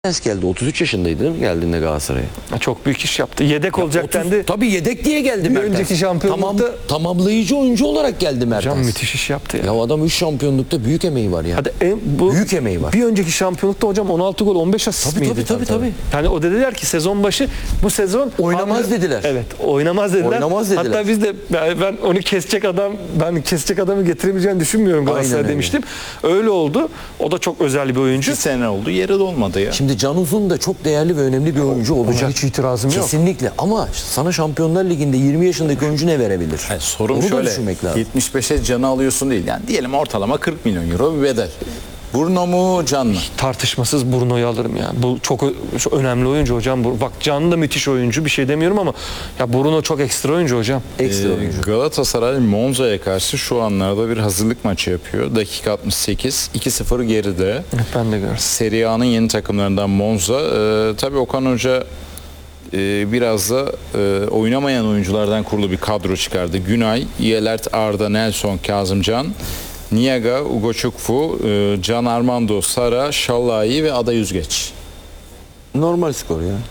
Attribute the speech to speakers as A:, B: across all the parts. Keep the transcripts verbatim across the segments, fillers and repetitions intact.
A: geldi. otuz üç yaşındaydı değil mi geldiğinde Galatasaray'a?
B: Çok büyük iş yaptı. Yedek ya olacak otuz, dendi.
A: Tabii yedek diye geldi
B: Bir
A: Mertens.
B: önceki şampiyonlukta
A: Tamam, tamamlayıcı oyuncu olarak geldi Mertens.
B: Hocam müthiş iş yaptı ya.
A: Ya adam üç şampiyonlukta büyük emeği var ya.
B: Hadi en, bu
A: büyük emeği var.
B: Bir önceki şampiyonlukta hocam on altı gol on beş asist
A: tabii,
B: miydi?
A: Tabii tabii tabii.
B: Yani o dediler ki sezon başı bu sezon
A: oynamaz abi, dediler.
B: Evet, oynamaz dediler.
A: Oynamaz dediler.
B: Hatta biz de ben onu kesecek adam ben kesecek adamı getiremeyeceğini düşünmüyorum Galatasaray demiştim. Öyle oldu. O da çok özel bir oyuncu.
C: Bir sene oldu. Yeri de olmadı ya.
A: Şimdi Can Uzun da çok değerli ve önemli bir oyuncu olacak.
B: Ona hiç itirazım yok.
A: Kesinlikle. Ama sana Şampiyonlar Ligi'nde yirmi yaşındaki oyuncu ne verebilir?
C: Yani sorun
A: Onu
C: şöyle. yetmiş beşe Can'ı alıyorsun değil. Yani diyelim ortalama kırk milyon euro bir bedel. Bruno mu Can mı?
B: Tartışmasız Bruno'yu alırım yani. Bu çok, çok önemli oyuncu hocam. Bak Can da müthiş oyuncu. Bir şey demiyorum ama ya Bruno çok ekstra oyuncu hocam.
A: Ekstra
C: Ee,
A: oyuncu.
C: Galatasaray Monza'ya karşı şu anlarda bir hazırlık maçı yapıyor. Dakika altmış sekiz. iki sıfır geride.
B: Evet, ben de gördüm.
C: Serie A'nın yeni takımlarından Monza. Ee, tabii Okan Hoca e, biraz da e, oynamayan oyunculardan kurulu bir kadro çıkardı. Günay, Yelert, Arda, Nelson, Kazımcan, Niaga, Ugo Çukfu, e, Can Armando, Sara, Şallahi ve Ada Yüzgeç.
A: Normal skor ya.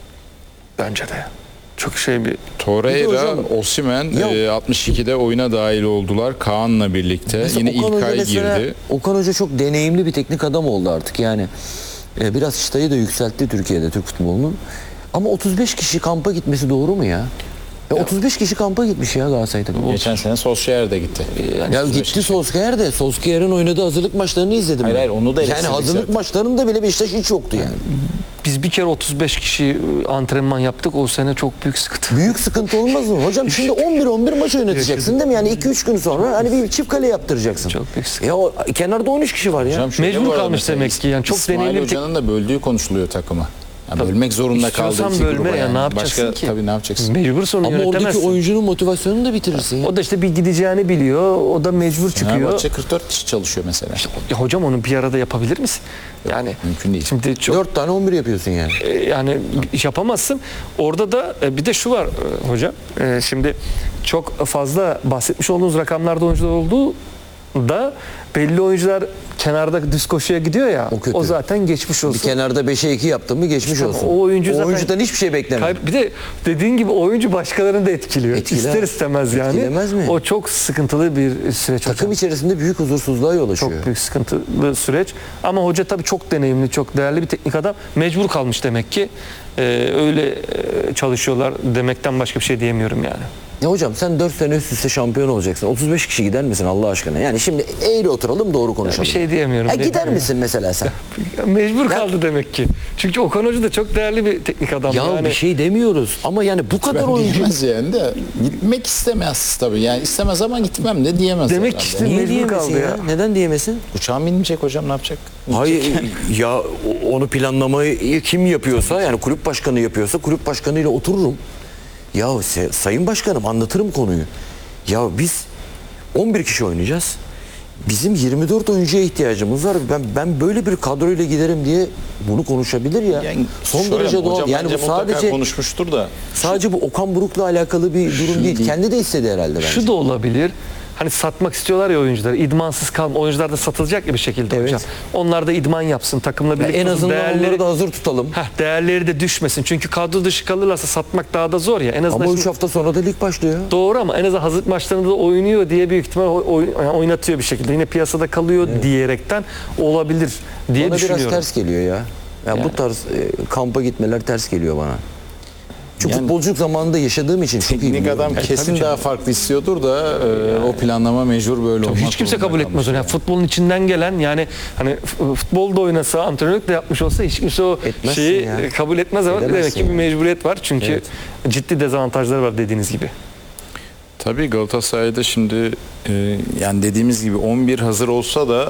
B: Bence de. Çok şey bir
C: Torreira, Osimhen e, altmış ikide oyuna dahil oldular Kaan'la birlikte.
A: Mesela
C: Yine
A: Okan
C: İlkay
A: Hoca mesela,
C: girdi.
A: Okan Hoca çok deneyimli bir teknik adam oldu artık yani. E, biraz çıtayı da yükseltti Türkiye'de Türk futbolunun. Ama otuz beş kişi kampa gitmesi doğru mu ya? Ya otuz beş kişi kampa gitmiş ya Galatasaray'da.
C: Geçen sene Solskjaer de gitti.
A: Yani ya gitti Solskjaer de. Solskjaer'in oynadığı hazırlık maçlarını izledim.
C: Hayır
A: ben.
C: hayır onu da
A: yani hazırlık
C: zaten.
A: maçlarında bile Beşiktaş hiç yoktu yani.
B: Biz bir kere otuz beş kişi antrenman yaptık. O sene çok büyük sıkıntı.
A: Büyük sıkıntı olmaz mı? Hocam şimdi on bir on bir maç oynatacaksın değil mi? Yani iki üç gün sonra hani bir çift kale yaptıracaksın.
B: Çok büyük sıkıntı.
A: Ya o, kenarda on üç kişi var ya.
C: Hocam şöyle
B: Mecbur
C: bu arada
B: kalmış
C: mesela
B: demek ki yani çok
C: İsmail
B: deneyimli bir
C: Hoca'nın da böldüğü konuşuluyor takıma. Yani bölmek zorunda kaldığı
B: İstiyorsan
C: iki
B: bölme
C: gruba
B: ya,
C: yani.
B: ne yapacaksın
C: Başka
B: ki?
C: tabii ne yapacaksın?
B: Mecbursun onu
A: Ama oradaki
B: yönetemezsin.
A: oyuncunun motivasyonunu da bitirirsin ya.
B: O da işte bir gideceğini biliyor. O da mecbur çıkıyor.
C: Fenerbahçe kırk dört kişi çalışıyor mesela.
B: Ya hocam onu bir arada yapabilir misin? Yani
C: mümkün değil.
B: Şimdi çok
A: dört tane on bir yapıyorsun yani.
B: e, yani yapamazsın. Orada da e, bir de şu var e, hocam. E, şimdi çok fazla bahsetmiş olduğunuz rakamlarda oyuncular olduğu da belli oyuncular kenarda düz koşuya gidiyor ya.
A: O kötü.
B: O zaten geçmiş olsun.
A: Bir kenarda beşe iki yaptın mı geçmiş
B: İşte
A: olsun.
B: o oyuncu
A: o
B: zaten
A: oyuncudan hiçbir şey bekleme.
B: Kayb- Bir de dediğin gibi oyuncu başkalarını da etkiliyor.
A: Etkiler.
B: İster istemez yani.
A: Etkilemez mi?
B: O çok sıkıntılı bir süreç.
A: Takım
B: hocam.
A: içerisinde büyük huzursuzluğa yol açıyor.
B: Çok büyük sıkıntılı süreç. Ama hoca tabii çok deneyimli, çok değerli bir teknik adam. Mecbur kalmış demek ki. Ee, öyle e, çalışıyorlar demekten başka bir şey diyemiyorum yani.
A: Ya hocam sen dört sene üst üste şampiyon olacaksın. otuz beş kişi gider misin Allah aşkına? Yani şimdi eğri oturalım doğru konuşalım.
B: Bir şey diyemiyorum.
A: Ha, gider
B: diyemiyorum.
A: misin mesela sen?
B: Mecbur kaldı demek ki. Çünkü Okan Hoca da çok değerli bir teknik adam.
A: Ya
B: yani.
A: bir şey demiyoruz ama yani bu kadar
C: Ben
A: oyuncu.
C: diyemez yani de gitmek istemez tabii. Yani istemez ama gitmem de diyemez.
B: Demek
C: herhalde.
B: işte-
A: Niye
B: Mecbur
A: diyemesin
B: kaldı
A: ya?
B: ya.
A: Neden diyemesin?
C: Uçağın binmeyecek hocam ne yapacak?
A: Hayır ya onu planlamayı kim yapıyorsa yani kulüp başkanı yapıyorsa kulüp başkanıyla otururum. Ya se- sayın başkanım anlatırım konuyu. Ya biz on bir kişi oynayacağız. Bizim yirmi dört oyuncuya ihtiyacımız var. Ben ben böyle bir kadroyla giderim diye bunu konuşabilir ya.
C: Yani
A: Son
C: şöyle,
A: derece doğal.
C: hocam
A: Yani
C: bence
A: bu
C: mutlaka
A: sadece
C: konuşmuştur da.
A: sadece bu Okan Buruk'la alakalı bir durum değil.
C: değil.
A: Kendi de istedi herhalde bence.
B: Şu da olabilir. Hani satmak istiyorlar ya oyuncuları. İdmansız kalma. Oyuncular da satılacak ya bir şekilde
A: Evet.
B: hocam. Onlar da idman yapsın. Takımla
A: Ya
B: birlikte
A: en
B: olsun.
A: azından
B: değerleri,
A: onları da hazır tutalım.
B: Heh, değerleri de düşmesin. Çünkü kadro dışı kalırlarsa satmak daha da zor ya. En azından
A: Ama
B: şimdi-
A: üç hafta sonra da lig başlıyor.
B: doğru ama en azından hazırlık maçlarında da oynuyor diye büyük ihtimal oy- oy- yani oynatıyor bir şekilde. Yine piyasada kalıyor diyerekten olabilir diye
A: Bana
B: düşünüyorum.
A: biraz ters geliyor ya. Ya
B: Yani.
A: bu tarz e, kampa gitmeler ters geliyor bana. Çünkü
C: Yani-
A: futbolculuk zamanında yaşadığım için çok iyi
C: Teknik
A: biliyorum.
C: adam kesin daha farklı istiyordur da e, o planlama mecbur böyle olmak
B: Hiç kimse
C: zorunda
B: kabul etmez
C: kalmış
B: onu. Yani futbolun içinden gelen yani hani f- futbolda oynasa, antrenörlük de yapmış olsa hiç kimse o
A: Etmezsin
B: şeyi
A: ya.
B: kabul etmez ama
A: Edemezsin
B: demek ki bir
A: yani.
B: mecburiyet var. Çünkü
A: Evet.
B: ciddi dezavantajları var dediğiniz gibi.
C: Tabii Galatasaray'da şimdi e, yani dediğimiz gibi on bir hazır olsa da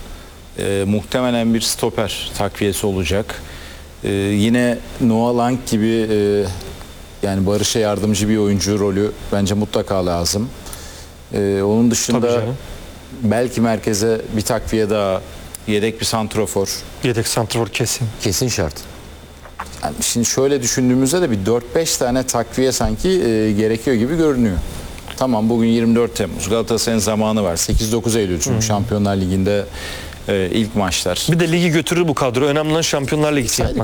C: e, muhtemelen bir stoper takviyesi olacak. E, yine Noah Lang gibi e, yani Barış'a yardımcı bir oyuncu rolü bence mutlaka lazım. E, onun
B: Tabii
C: dışında
B: canım.
C: belki merkeze bir takviye daha, yedek bir santrofor.
B: Yedek santrfor kesin.
A: Kesin şart.
C: Yani şimdi şöyle düşündüğümüzde de bir dört beş tane takviye sanki e, gerekiyor gibi görünüyor. Tamam bugün yirmi dört Temmuz. Galatasaray'ın zamanı var. sekiz dokuz Eylül çünkü Şampiyonlar Ligi'nde e, ilk maçlar.
B: Bir de ligi götürür bu kadro. Önemli olan Şampiyonlar Ligi için yapmak.